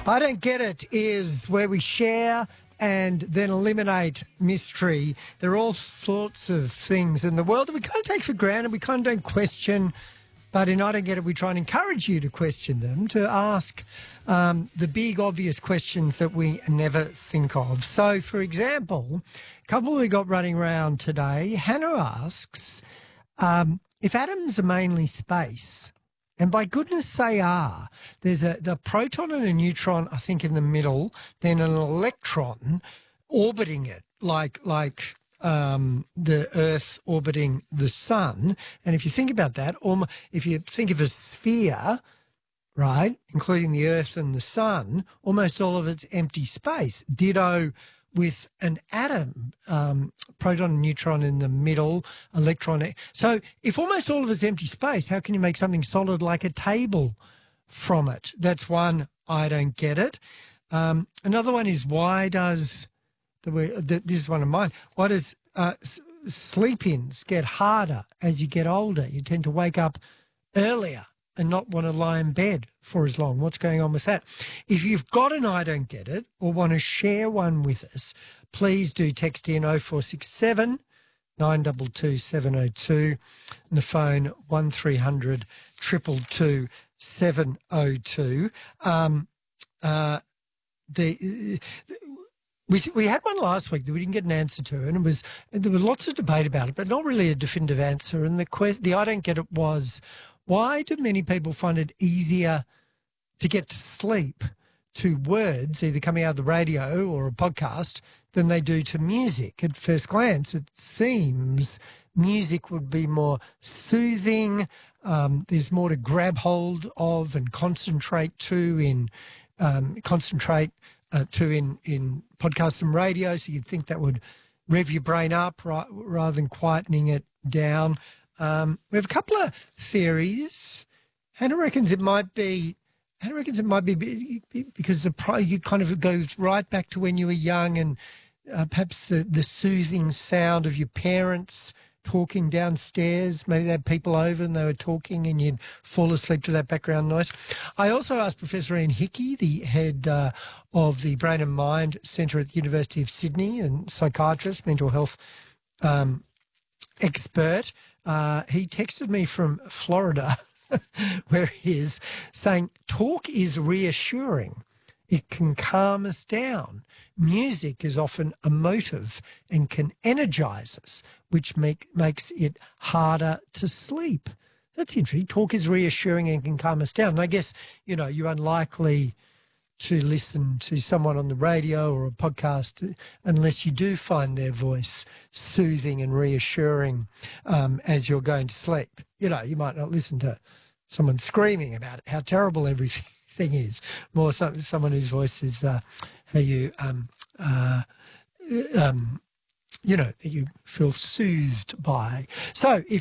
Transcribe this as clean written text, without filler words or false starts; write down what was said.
I Don't Get It is where we share and then eliminate mystery. There are all sorts of things in the world that we kind of take for granted, we kind of don't question. But in I Don't Get It, we try and encourage you to question them, to ask the big, obvious questions that we never think of. So, for example, a couple we got running around today, Hannah asks, if atoms are mainly space, and by goodness they are, there's the proton and a neutron, I think, in the middle, then an electron orbiting it, like the Earth orbiting the sun. And if you think about that, if you think of a sphere, right, including the Earth and the sun, almost all of it's empty space. Ditto with an atom, proton and neutron in the middle, electron. So if almost all of it's empty space, how can you make something solid like a table from it? That's one, I don't get it. Another one is, why does... this is one of mine. Why does sleep-ins get harder as you get older? You tend to wake up earlier and not want to lie in bed for as long. What's going on with that? If you've got an I Don't Get It or want to share one with us, please do text in 0467 922 702 and the phone 1300 222 702. We had one last week that we didn't get an answer to, and there was lots of debate about it, but not really a definitive answer. And the I Don't Get It was, why do many people find it easier to get to sleep to words, either coming out of the radio or a podcast, than they do to music? At first glance, it seems music would be more soothing. There's more to grab hold of and concentrate to in podcasts and radio, so you'd think that would rev your brain up rather than quietening it down. We have a couple of theories. Hannah reckons it might be because you kind of goes right back to when you were young, and perhaps the soothing sound of your parents talking downstairs. Maybe they had people over and they were talking and you'd fall asleep to that background noise. I also asked Professor Ian Hickey, the head of the Brain and Mind Centre at the University of Sydney and psychiatrist, mental health expert. He texted me from Florida, where he is, saying, talk is reassuring. It can calm us down. Music is often emotive and can energise us, which makes it harder to sleep. That's interesting. Talk is reassuring and can calm us down. And I guess, you're unlikely to listen to someone on the radio or a podcast unless you do find their voice soothing and reassuring as you're going to sleep. You might not listen to someone screaming about how terrible everything is. More someone whose voice is how you that you feel soothed by. So if